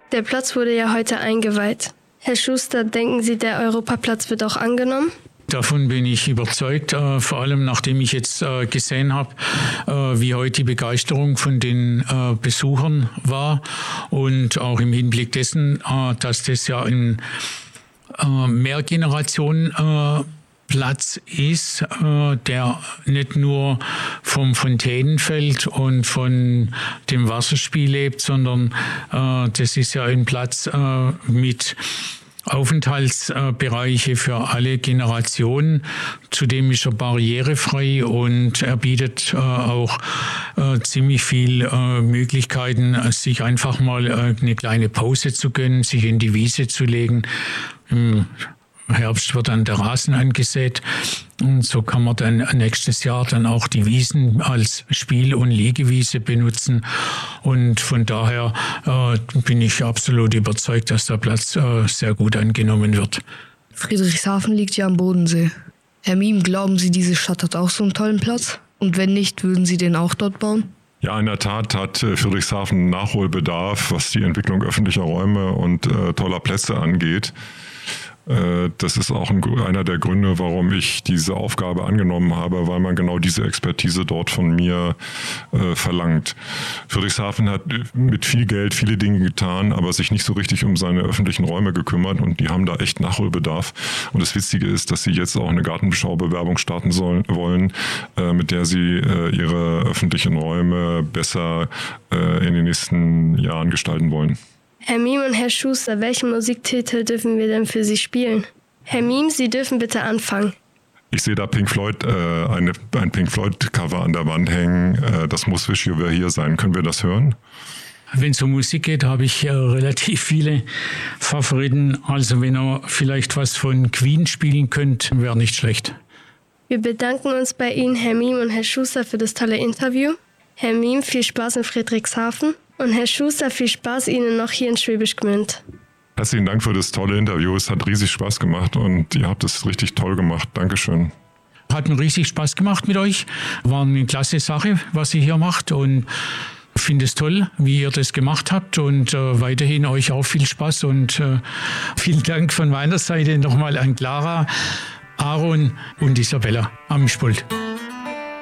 Der Platz wurde ja heute eingeweiht. Herr Schuster, denken Sie, der Europaplatz wird auch angenommen? Davon bin ich überzeugt, vor allem nachdem ich jetzt gesehen habe, wie heute die Begeisterung von den Besuchern war und auch im Hinblick dessen, dass das ja ein Mehrgenerationen-Platz ist, der nicht nur vom Fontänenfeld und von dem Wasserspiel lebt, sondern das ist ja ein Platz mit Aufenthaltsbereiche für alle Generationen. Zudem ist er barrierefrei und er bietet auch ziemlich viel Möglichkeiten, sich einfach mal eine kleine Pause zu gönnen, sich in die Wiese zu legen. Im Herbst wird dann der Rasen angesät und so kann man dann nächstes Jahr dann auch die Wiesen als Spiel- und Liegewiese benutzen und von daher bin ich absolut überzeugt, dass der Platz sehr gut angenommen wird. Friedrichshafen liegt ja am Bodensee. Herr Miem, glauben Sie, diese Stadt hat auch so einen tollen Platz? Und wenn nicht, würden Sie den auch dort bauen? Ja, in der Tat hat Friedrichshafen Nachholbedarf, was die Entwicklung öffentlicher Räume und toller Plätze angeht. Das ist auch einer der Gründe, warum ich diese Aufgabe angenommen habe, weil man genau diese Expertise dort von mir verlangt. Friedrichshafen hat mit viel Geld viele Dinge getan, aber sich nicht so richtig um seine öffentlichen Räume gekümmert und die haben da echt Nachholbedarf. Und das Witzige ist, dass sie jetzt auch eine Gartenschaubewerbung starten wollen, mit der sie ihre öffentlichen Räume besser in den nächsten Jahren gestalten wollen. Herr Miem und Herr Schuster, welchen Musiktitel dürfen wir denn für Sie spielen? Herr Miem, Sie dürfen bitte anfangen. Ich sehe da Pink Floyd, ein Pink Floyd-Cover an der Wand hängen. Das muss Wish You Were Here sein. Können wir das hören? Wenn es um Musik geht, habe ich relativ viele Favoriten. Also wenn ihr vielleicht was von Queen spielen könnt, wäre nicht schlecht. Wir bedanken uns bei Ihnen, Herr Miem und Herr Schuster, für das tolle Interview. Herr Miem, viel Spaß in Friedrichshafen. Und Herr Schuster, viel Spaß Ihnen noch hier in Schwäbisch Gmünd. Herzlichen Dank für das tolle Interview. Es hat riesig Spaß gemacht und ihr habt es richtig toll gemacht. Dankeschön. Hat mir richtig Spaß gemacht mit euch. War eine klasse Sache, was ihr hier macht und ich finde es toll, wie ihr das gemacht habt und weiterhin euch auch viel Spaß und vielen Dank von meiner Seite nochmal an Clara, Aaron und Isabella am Mischpult.